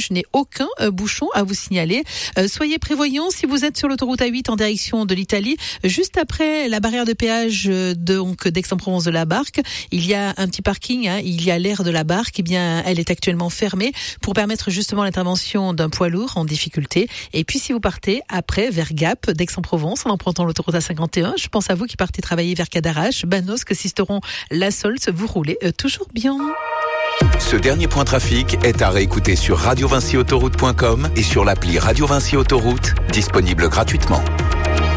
je n'ai aucun bouchon à vous signaler. Soyez prévoyants si vous êtes sur l'autoroute A8 en direction de l'Italie, juste après la barrière de péage d'Aix-en-Provence de la Barque. Il y a un petit parking, il y a l'aire de la Barque. Eh bien, elle est actuellement fermée pour permettre justement l'intervention d'un poids lourd en difficulté. Et puis, si vous partez après vers Gap, d'Aix-en-Provence, en empruntant l'autoroute A51, je pense à vous qui partez travailler vers Cadarache, Banosque, Sisteron, La Saulce, vous roulez toujours bien. Ce dernier point trafic est à réécouter sur radiovincyautoroute.com et sur l'appli Radio Vinci Autoroute, disponible gratuitement.